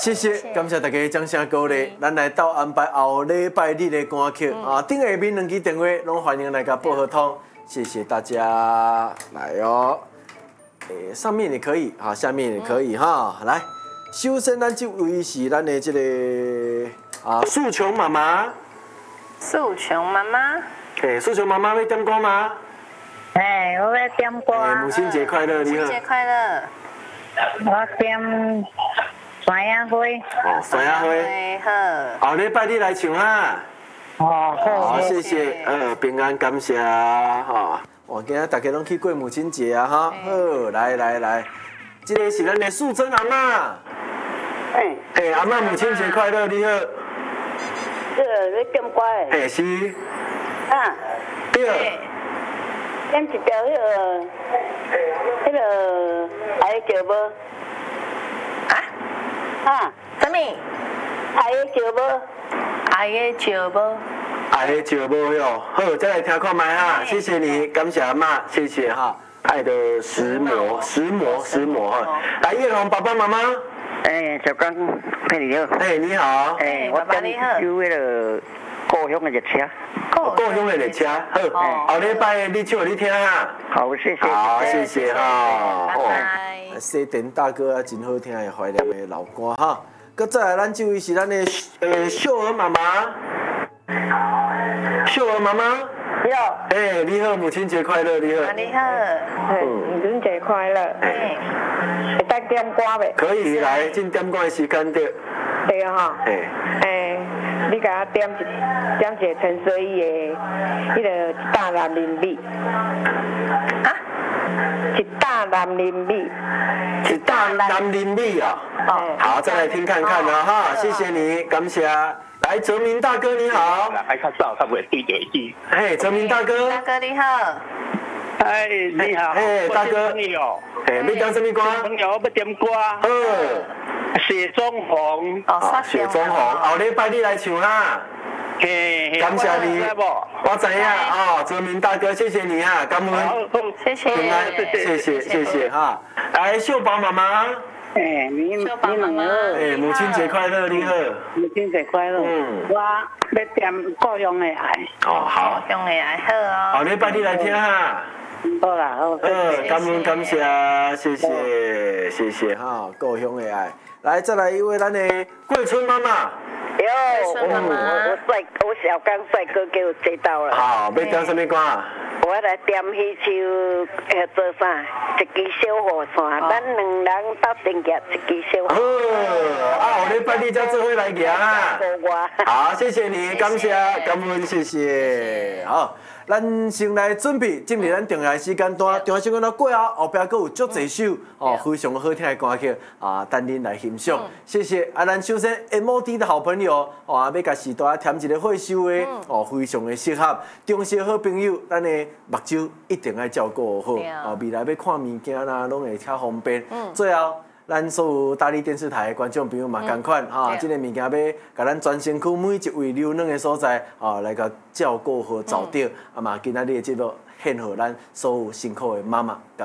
谢谢，感谢大家掌声鼓励。咱来到安排后礼拜日的歌曲啊，顶下面2支电话拢欢迎来甲报合通，谢谢大家，来哦。上面也可以啊，下面也可以哈。来，首先咱这位是咱的这个素琼妈妈。 素琼妈妈。 素琼妈妈要点歌吗？ 我要点歌。 母亲节快乐，你好。 母亲节快乐。 我点山野花。 山野花。好，后礼拜日来唱哈。好，谢谢，平安感谢哈。今仔大家拢去过母亲节啊哈。好，来，这个是咱的素贞阿嬷。阿嬷母亲节快乐，你好。 你点歌的？ 是。对。 点一条迄个爱的石帽。 什么？ 爱的石帽。 爱的石帽。 爱的石帽哟，好，再来听看麦哈，谢谢你，感谢阿嬷，谢谢哈。爱的石磨哈。来，叶龙爸爸妈妈。 小刚，你好。 你好。 我点有迄个故乡的热车。 故乡的热车，好，后礼拜你唱你听哈。 好，谢谢。 好，谢谢哈。 拜拜。 西田大哥啊，真好听的怀念的老歌哈。搁再来，咱这位是咱的秀儿妈妈。秀儿妈妈。 你好。 你好，母亲节快乐，你好。 你好。 母亲节快乐。会带点歌袂？ 可以，来，进点歌的时间对。 对哈。你给我点一个陈衰伊的迄个大男人米。一大男人米。 一大男人米啊！好，再来听看看啊哈，谢谢你，感谢。来，泽明大哥你好。 还较早，较袂对着伊。 泽明大哥。 大哥你好。 你好。 大哥。要点什么歌？ 朋友，我要点歌。雪中红。 雪中红，后礼拜你来唱哈。感谢你，我知影泽明大哥，谢谢你哈，感恩。 谢谢。 平安，谢谢哈。来，秀宝妈妈。 秀宝妈妈。 母亲节快乐，你好。 母亲节快乐。我要点故乡的爱。 好。 故乡的爱好哦。 后礼拜你来听哈。 好啦，好。 感恩感谢，谢谢哈，故乡的爱。来，再来一位咱的桂春妈妈。 我小刚帅哥给我接到了。 好，要点什么歌？ 我来点迄首做啥？一支小雨伞，咱2人斗阵夹一支小雨伞。 后礼拜你才做伙来夹啊。好，谢谢你，感谢，感恩，谢谢。好，咱先来准备进入咱重要时间段，重要时间段过后，后壁佫有足侪首非常好听的歌曲等恁来欣赏。谢谢。咱首先 MOD 的好朋友要甲时代添一个退休的非常的适合。中式好朋友，咱的目睭一定要照顾好，未来要看物件啦，拢会较方便。最后，咱所有大理电视台的观众朋友嘛，同款这个物件要甲咱全身躯每一位留卵的所在来甲照顾好、照着，嘛今仔日的节目献给咱所有辛苦的妈妈，感谢。